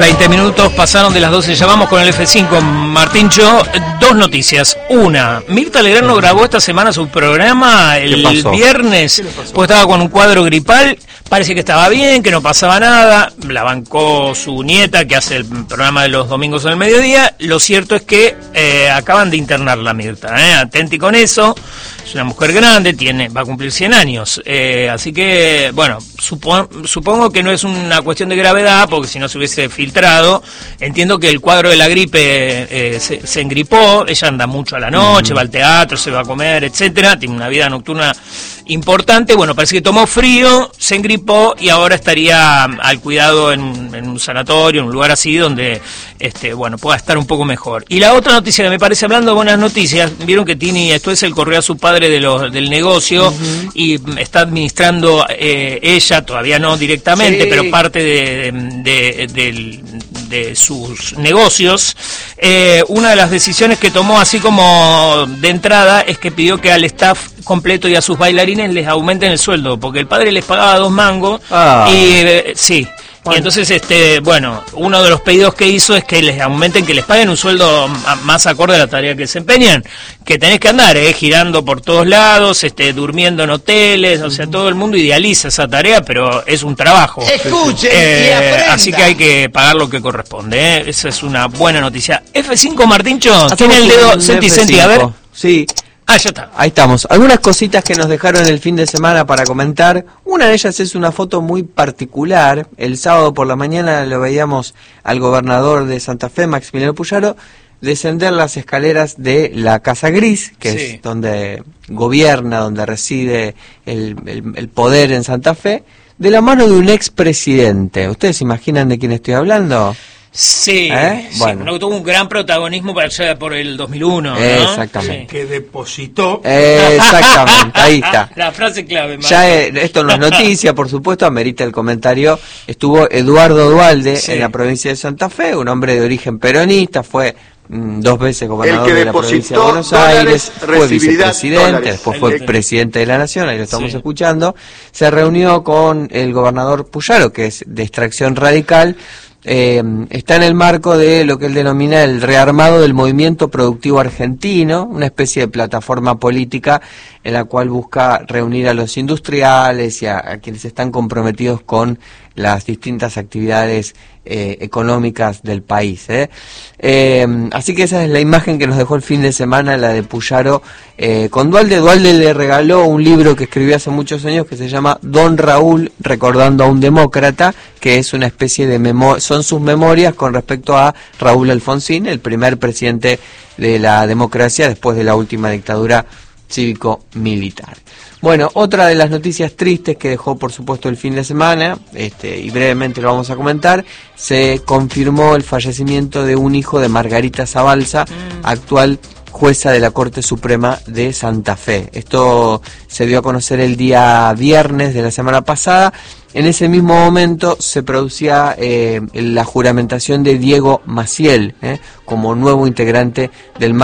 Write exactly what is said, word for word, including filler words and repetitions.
veinte minutos pasaron de las doce, ya vamos con el F cinco, Martíncho. Dos noticias. Una, Mirta Legrand grabó esta semana su programa el viernes, pues estaba con un cuadro gripal, parece que estaba bien, que no pasaba nada, la bancó su nieta que hace el programa de los domingos al mediodía. Lo cierto es que eh, acaban de internarla, Mirta, ¿eh? Atenti con eso. Es una mujer grande, tiene, va a cumplir cien años, eh, así que, bueno, supo, supongo que no es una cuestión de gravedad, porque si no se hubiese filtrado. Entiendo que el cuadro de la gripe eh, se, se engripó, ella anda mucho a la noche, mm. va al teatro, se va a comer, etcétera, tiene una vida nocturna importante. Bueno, parece que tomó frío, se engripó y ahora estaría al cuidado en, en un sanatorio, en un lugar así donde, este, bueno, pueda estar un poco mejor. Y la otra noticia que me parece, hablando de buenas noticias, vieron que Tini, esto es el correo a su padre de los, del negocio, uh-huh. y está administrando eh, ella, todavía no directamente, sí. pero parte de, de, de, de, de sus negocios. Eh, una de las decisiones que tomó así como de entrada es que pidió que al staff completo y a sus bailarines les aumenten el sueldo, porque el padre les pagaba dos mangos, ah. y eh, sí. Bueno. Y entonces, este, bueno, uno de los pedidos que hizo es que les aumenten, que les paguen un sueldo más acorde a la tarea que desempeñan, que tenés que andar, eh, girando por todos lados, este, durmiendo en hoteles, o sea, todo el mundo idealiza esa tarea, pero es un trabajo. Escuchen eh, y aprendan. Así que hay que pagar lo que corresponde, eh. Esa es una buena noticia. F cinco, Martíncho, tiene el dedo Senti Senti, a ver. Sí. Ah, ya está. Ahí estamos. Algunas cositas que nos dejaron el fin de semana para comentar. Una de ellas es una foto muy particular. El sábado por la mañana lo veíamos al gobernador de Santa Fe, Maximiliano Puyaro, descender las escaleras de la Casa Gris, que sí. es donde gobierna, donde reside el, el, el poder en Santa Fe, de la mano de un expresidente. ¿Ustedes se imaginan de quién estoy hablando? Sí, ¿Eh? sí, bueno. no, tuvo un gran protagonismo para allá por el dos mil uno, ¿no? Exactamente. Sí. Que depositó. Eh, exactamente, ahí está. La frase clave. Ya eh, esto no es noticia, por supuesto, amerita el comentario. Estuvo Eduardo Duhalde sí. en la provincia de Santa Fe, un hombre de origen peronista, fue mm, dos veces gobernador de la provincia de Buenos Aires, fue vicepresidente, dólares. después fue el, presidente de la Nación, ahí lo estamos sí. escuchando. Se reunió con el gobernador Puyaro, que es de extracción radical. Eh, está en el marco de lo que él denomina el rearmado del movimiento productivo argentino, una especie de plataforma política en la cual busca reunir a los industriales y a, a quienes están comprometidos con las distintas actividades eh, económicas del país. ¿eh? Eh, así que esa es la imagen que nos dejó el fin de semana, la de Puyaro eh, con Duhalde. Duhalde le regaló un libro que escribió hace muchos años que se llama Don Raúl recordando a un demócrata, que es una especie de memoria, son sus memorias con respecto a Raúl Alfonsín, el primer presidente de la democracia después de la última dictadura cívico-militar. Bueno, otra de las noticias tristes que dejó, por supuesto, el fin de semana, este, y brevemente lo vamos a comentar, se confirmó el fallecimiento de un hijo de Margarita Zabalza, mm. actual jueza de la Corte Suprema de Santa Fe. Esto se dio a conocer el día viernes de la semana pasada. En ese mismo momento se producía eh, la juramentación de Diego Maciel eh, como nuevo integrante del